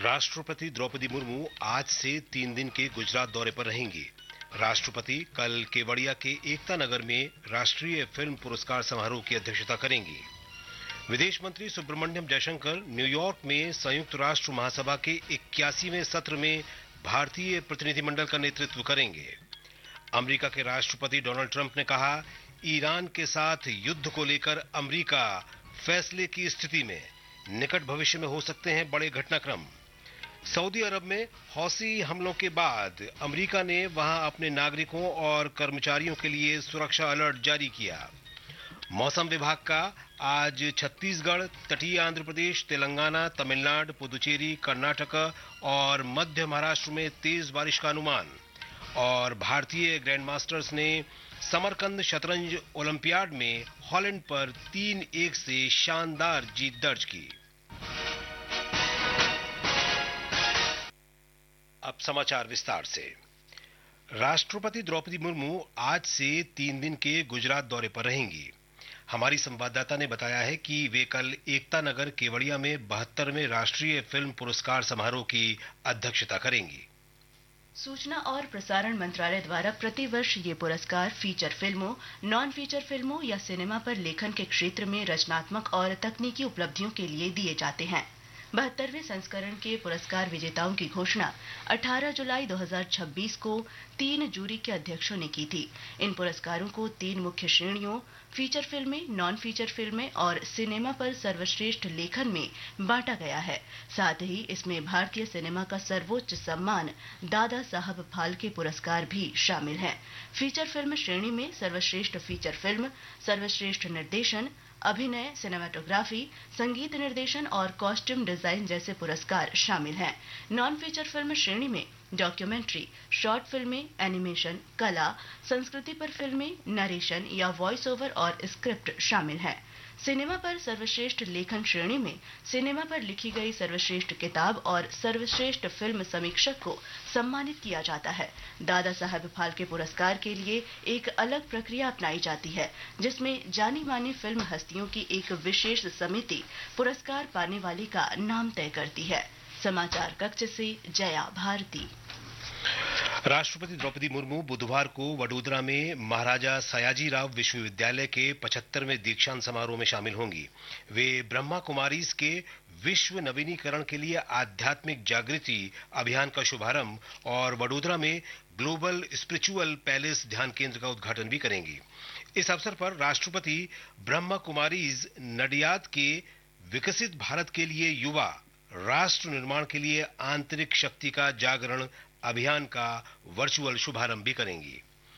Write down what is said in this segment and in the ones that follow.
राष्ट्रपति द्रौपदी मुर्मू आज से 3 दिन के गुजरात दौरे पर रहेंगी। राष्ट्रपति कल केवड़िया के एकता नगर में राष्ट्रीय फिल्म पुरस्कार समारोह की अध्यक्षता करेंगी। विदेश मंत्री सुब्रमण्यम जयशंकर न्यूयॉर्क में संयुक्त राष्ट्र महासभा के 81वें सत्र में भारतीय प्रतिनिधिमंडल का नेतृत्व करेंगे। अमेरिका के राष्ट्रपति डोनाल्ड ट्रंप ने कहा, ईरान के साथ युद्ध को लेकर अमेरिका फैसले की स्थिति में, निकट भविष्य में हो सकते हैं बड़े घटनाक्रम। सऊदी अरब में हौसी हमलों के बाद अमेरिका ने वहां अपने नागरिकों और कर्मचारियों के लिए सुरक्षा अलर्ट जारी किया। मौसम विभाग का आज छत्तीसगढ़, तटीय आंध्र प्रदेश, तेलंगाना, तमिलनाडु, पुदुचेरी, कर्नाटक और मध्य महाराष्ट्र में तेज बारिश का अनुमान। और भारतीय ग्रैंड मास्टर्स ने समरकंद शतरंज ओलंपियाड में हॉलैंड पर 3-1 से शानदार जीत दर्ज की। अब समाचार विस्तार से। राष्ट्रपति द्रौपदी मुर्मू आज से 3 दिन के गुजरात दौरे पर रहेंगी। हमारी संवाददाता ने बताया है कि वे कल एकता नगर केवड़िया में 72वें राष्ट्रीय फिल्म पुरस्कार समारोह की अध्यक्षता करेंगी। सूचना और प्रसारण मंत्रालय द्वारा प्रतिवर्ष ये पुरस्कार फीचर फिल्मों, नॉन फीचर फिल्मों या सिनेमा पर लेखन के क्षेत्र में रचनात्मक और तकनीकी उपलब्धियों के लिए दिए जाते हैं। 72वें संस्करण के पुरस्कार विजेताओं की घोषणा 18 जुलाई 2026 को 3 जूरी के अध्यक्षों ने की थी। इन पुरस्कारों को 3 मुख्य श्रेणियों फीचर फिल्में, नॉन फीचर फिल्में और सिनेमा पर सर्वश्रेष्ठ लेखन में बांटा गया है। साथ ही इसमें भारतीय सिनेमा का सर्वोच्च सम्मान दादा साहब फाल्के पुरस्कार भी शामिल है। फीचर फिल्म श्रेणी में सर्वश्रेष्ठ फीचर फिल्म, सर्वश्रेष्ठ निर्देशन, अभिनय, सिनेमाटोग्राफी, संगीत निर्देशन और कॉस्ट्यूम डिजाइन जैसे पुरस्कार शामिल हैं। नॉन फीचर फिल्म श्रेणी में डॉक्यूमेंट्री, शॉर्ट फिल्में, एनिमेशन, कला, संस्कृति पर फिल्में, नरेशन या वॉइस ओवर और स्क्रिप्ट शामिल हैं। सिनेमा पर सर्वश्रेष्ठ लेखन श्रेणी में सिनेमा पर लिखी गई सर्वश्रेष्ठ किताब और सर्वश्रेष्ठ फिल्म समीक्षक को सम्मानित किया जाता है। दादा साहब फाल्के पुरस्कार के लिए एक अलग प्रक्रिया अपनाई जाती है, जिसमें जानी मानी फिल्म हस्तियों की एक विशेष समिति पुरस्कार पाने वाले का नाम तय करती है। समाचार कक्ष से जया भारती। राष्ट्रपति द्रौपदी मुर्मू बुधवार को वडोदरा में महाराजा सयाजीराव विश्वविद्यालय के 75वें दीक्षांत समारोह में शामिल होंगी। वे ब्रह्मा कुमारीज के विश्व नवीनीकरण के लिए आध्यात्मिक जागृति अभियान का शुभारंभ और वडोदरा में ग्लोबल स्पिरिचुअल पैलेस ध्यान केंद्र का उद्घाटन भी करेंगी। इस अवसर पर राष्ट्रपति ब्रह्मा कुमारीज नडियाद के विकसित भारत के लिए युवा राष्ट्र निर्माण के लिए आंतरिक शक्ति का जागरण अभियान का वर्चुअल शुभारंभ भी करेंगी।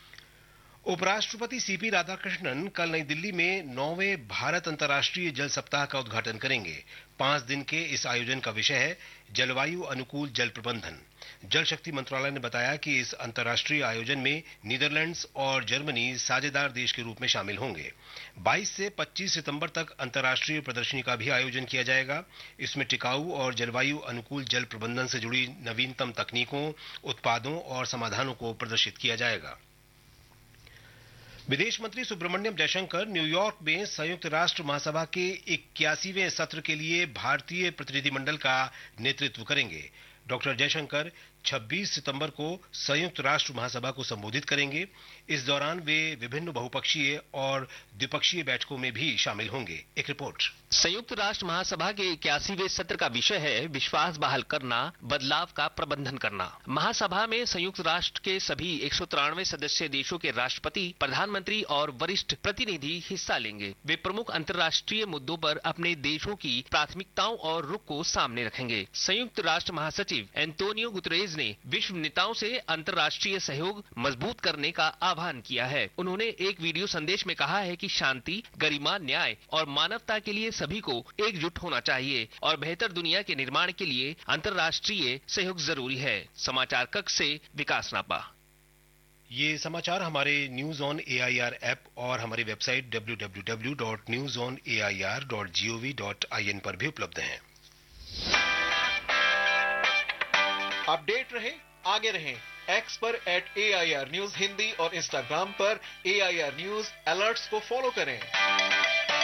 उपराष्ट्रपति सीपी राधाकृष्णन कल नई दिल्ली में 9वें भारत अंतर्राष्ट्रीय जल सप्ताह का उद्घाटन करेंगे। 5 दिन के इस आयोजन का विषय है जलवायु अनुकूल जल प्रबंधन। जल शक्ति मंत्रालय ने बताया कि इस अंतर्राष्ट्रीय आयोजन में नीदरलैंड्स और जर्मनी साझेदार देश के रूप में शामिल होंगे। 22 से 25 सितंबर तक अंतर्राष्ट्रीय प्रदर्शनी का भी आयोजन किया जाएगा। इसमें टिकाऊ और जलवायु अनुकूल जल प्रबंधन से जुड़ी नवीनतम तकनीकों, उत्पादों और समाधानों को प्रदर्शित किया जाएगा। विदेश मंत्री सुब्रमण्यम जयशंकर न्यूयॉर्क में संयुक्त राष्ट्र महासभा के 81वें सत्र के लिए भारतीय प्रतिनिधिमंडल का नेतृत्व करेंगे। डॉक्टर जयशंकर 26 सितंबर को संयुक्त राष्ट्र महासभा को संबोधित करेंगे। इस दौरान वे विभिन्न बहुपक्षीय और द्विपक्षीय बैठकों में भी शामिल होंगे। एक रिपोर्ट। संयुक्त राष्ट्र महासभा के 81वें सत्र का विषय है विश्वास बहाल करना, बदलाव का प्रबंधन करना। महासभा में संयुक्त राष्ट्र के सभी 193 सदस्य देशों के राष्ट्रपति, प्रधानमंत्री और वरिष्ठ प्रतिनिधि हिस्सा लेंगे। वे प्रमुख अंतर्राष्ट्रीय मुद्दों पर अपने देशों की प्राथमिकताओं और रुख को सामने रखेंगे। संयुक्त राष्ट्र महासचिव एंटोनियो गुतरेज ने विश्व नेताओं से अंतर्राष्ट्रीय सहयोग मजबूत करने का आह्वान किया है। उन्होंने एक वीडियो संदेश में कहा है कि शांति, गरिमा, न्याय और मानवता के लिए सभी को एकजुट होना चाहिए और बेहतर दुनिया के निर्माण के लिए अंतर्राष्ट्रीय सहयोग जरूरी है। समाचार कक्ष से विकास नापा। ये समाचार हमारे न्यूज ऑन AIR ऐप और हमारी वेबसाइट www.newsonair.gov.in पर भी उपलब्ध हैं। अपडेट रहे, आगे रहें। X पर @AIR News हिंदी और Instagram पर AIR News अलर्ट्स को फॉलो करें।